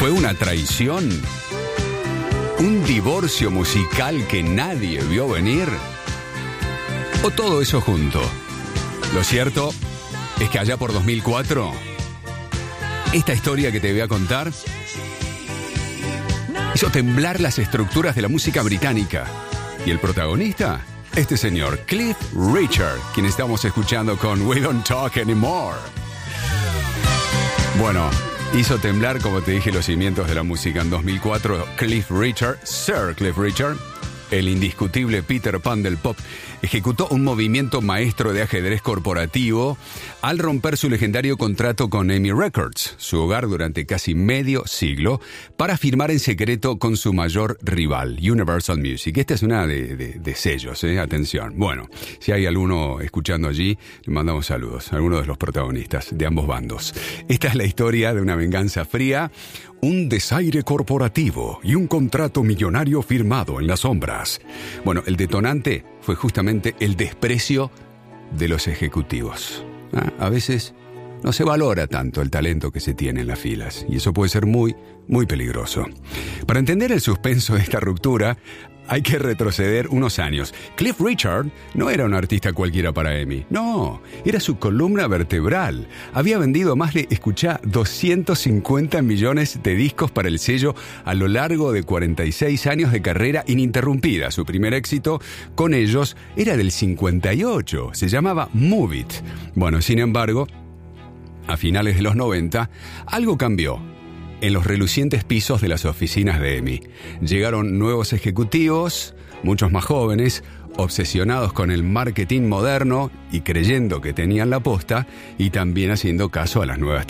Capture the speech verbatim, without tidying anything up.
¿Fue una traición? ¿Un divorcio musical que nadie vio venir? ¿O todo eso junto? Lo cierto es que allá por dos mil cuatro, esta historia que te voy a contar hizo temblar las estructuras de la música británica. Y el protagonista, este señor, Cliff Richard, quien estamos escuchando con We Don't Talk Anymore. Bueno, hizo temblar, como te dije, los cimientos de la música. En dos mil cuatro, Cliff Richard, Sir Cliff Richard, el indiscutible Peter Pan del pop, ejecutó un movimiento maestro de ajedrez corporativo al romper su legendario contrato con EMI Records, su hogar durante casi medio siglo, para firmar en secreto con su mayor rival, Universal Music. Esta es una de, de, de sellos, ¿eh? Atención. Bueno, si hay alguno escuchando allí, le mandamos saludos a algunos de los protagonistas de ambos bandos. Esta es la historia de una venganza fría, un desaire corporativo y un contrato millonario firmado en las sombras. Bueno, el detonante fue justamente el desprecio de los ejecutivos. ¿Ah? A veces no se valora tanto el talento que se tiene en las filas, y eso puede ser muy, muy peligroso. Para entender el suspenso de esta ruptura, hay que retroceder unos años. Cliff Richard no era un artista cualquiera para EMI. No, era su columna vertebral. Había vendido más de, escuchá, doscientos cincuenta millones de discos para el sello a lo largo de cuarenta y seis años de carrera ininterrumpida. Su primer éxito con ellos era del cincuenta y ocho. Se llamaba Move It. Bueno, sin embargo, a finales de los noventa, algo cambió en los relucientes pisos de las oficinas de EMI. Llegaron nuevos ejecutivos, muchos más jóvenes, obsesionados con el marketing moderno y creyendo que tenían la posta, y también haciendo caso a las nuevas